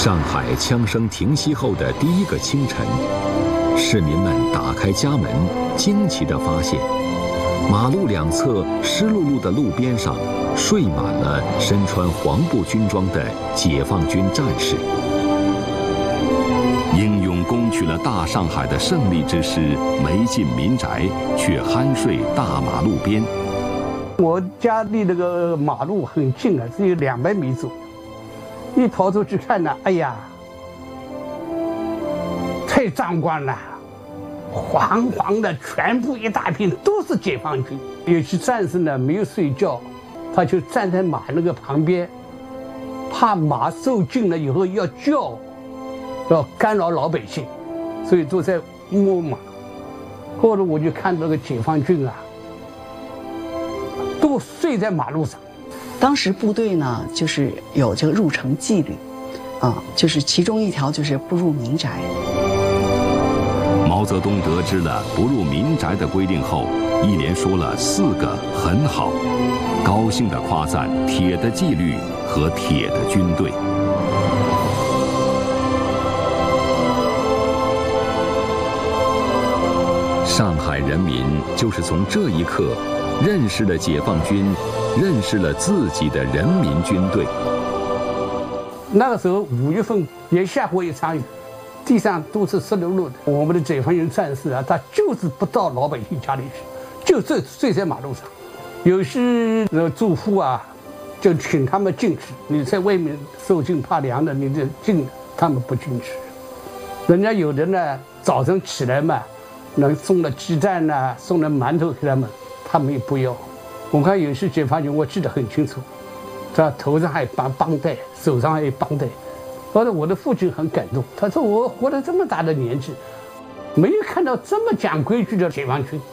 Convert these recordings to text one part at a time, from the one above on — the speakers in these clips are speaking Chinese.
上海枪声停息后的第一个清晨，市民们打开家门，惊奇地发现，马路两侧湿漉漉的路边上，睡满了身穿黄布军装的解放军战士。英勇攻取了大上海的胜利之师，没进民宅，却酣睡大马路边。 我家离那个马路很近啊，只有200米左右。一跑出去看呢，哎呀，太壮观了，黄黄的，全部一大片都是解放军。有些战士呢没有睡觉，他就站在马那个旁边，怕马受惊了以后要叫，要干扰老百姓，所以都在摸马。后来我就看到那个解放军啊，都睡在马路上。 当时部队呢，就是有这个入城纪律，就是其中一条就是不入民宅。 毛泽东得知了不入民宅的规定后，一连说了4个很好，高兴地夸赞铁的纪律和铁的军队。上海人民就是从这一刻认识了解放军，认识了自己的人民军队。 那个时候5月份也下过一场雨，地上都是湿漉漉的。我们的解放军战士啊，他就是不到老百姓家里去，就睡在马路上。有些住户啊，就请他们进去。你在外面受惊怕凉的，你就进，他们不进去。人家有的呢，早晨起来嘛，能送了鸡蛋呐，送了馒头给他们，他们也不要。我看有些解放军，我记得很清楚，他头上还绑绑带，手上还有绑带。后来我的父亲很感动，他说我活了这么大的年纪，没有看到这么讲规矩的解放军。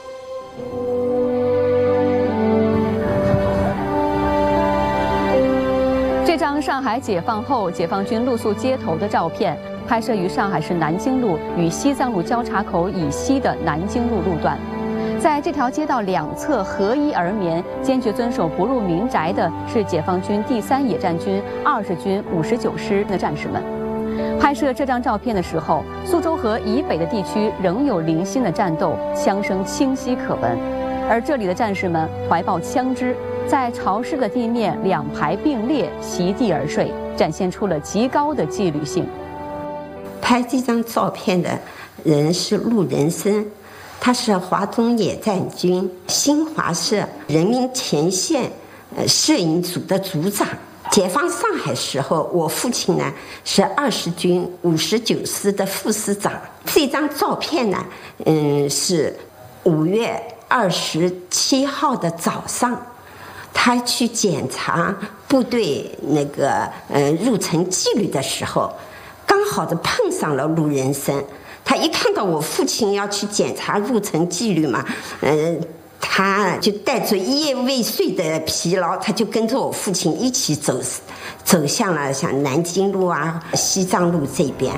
这张上海解放后解放军露宿街头的照片，拍摄于上海市南京路与西藏路交叉口以西的南京路路段。在这条街道两侧合衣而眠，坚决遵守不入民宅的是解放军第3野战军20军59师的战士们。拍摄这张照片的时候，苏州河以北的地区仍有零星的战斗，枪声清晰可闻，而这里的战士们怀抱枪支，在潮湿的地面2排并列席地而睡，展现出了极高的纪律性。 拍这张照片的人是陆人生，他是华东野战军新华社人民前线摄影组的组长。解放上海时候，我父亲呢是20军59师的副师长。这张照片呢，是5月27号的早上，他去检查部队那个入城纪律的时候，刚好的碰上了陆人生。他一看到我父亲要去检查入城纪律嘛，他就带着一夜未睡的疲劳，他就跟着我父亲一起走向了像南京路啊、西藏路这边。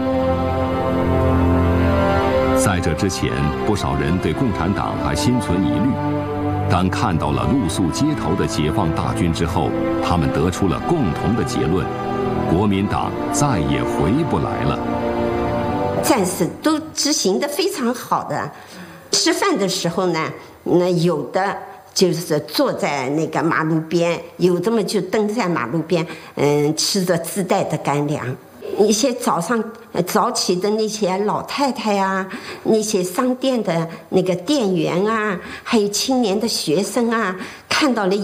在这之前，不少人对共产党还心存疑虑，当看到了露宿街头的解放大军之后，他们得出了共同的结论：国民党再也回不来了。 战士都执行得非常好的。吃饭的时候呢，那有的就是坐在那个马路边，有的嘛就蹲在马路边，吃着自带的干粮。一些早上早起的那些老太太啊，那些商店的那个店员啊，还有青年的学生啊，看到了